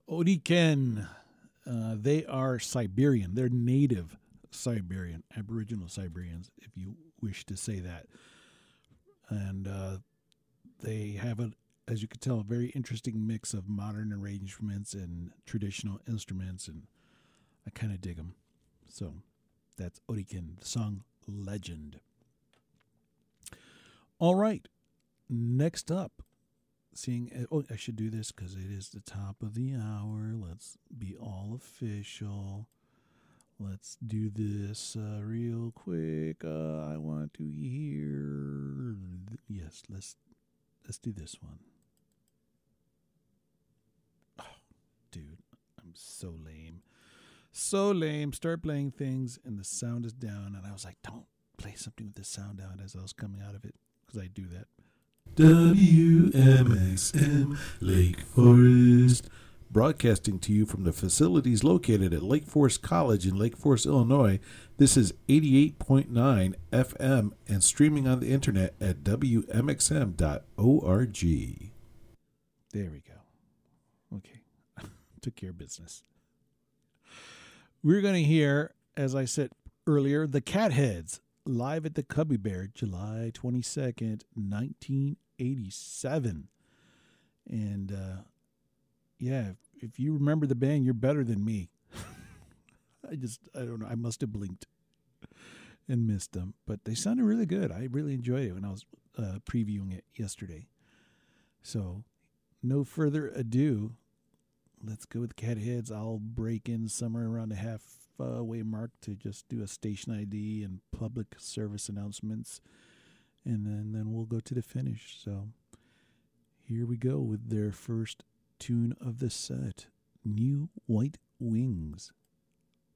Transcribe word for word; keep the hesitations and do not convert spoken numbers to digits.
Odiken. Uh, they are Siberian. They're native Siberian, Aboriginal Siberians, if you wish to say that. And uh, they have, a, as you can tell, a very interesting mix of modern arrangements and traditional instruments, and I kind of dig them. So that's Odiken, the song Legend. All right, next up, seeing, oh, I should do this because it is the top of the hour. Let's be all official. Let's do this uh, real quick. Uh, I want to hear. Yes, let's let's do this one. Oh, dude, I'm so lame, so lame. Start playing things and the sound is down, and I was like, don't play something with the sound down as I was coming out of it, because I do that. W M X M Lake Forest, broadcasting to you from the facilities located at Lake Forest College in Lake Forest, Illinois. This is eighty-eight point nine F M and streaming on the internet at W M X M dot org. There we go. Okay. Took care of business. We're going to hear, as I said earlier, the Catheads live at the Cubby Bear, July twenty-second, nineteen eighty-seven. And, uh, yeah, if, if you remember the band, you're better than me. I just, I don't know. I must have blinked and missed them. But they sounded really good. I really enjoyed it when I was uh, previewing it yesterday. So, no further ado. Let's go with Catheads. I'll break in somewhere around the halfway mark to just do a station I D and public service announcements. And then, then we'll go to the finish. So, here we go with their first tune of the set, New White Wings.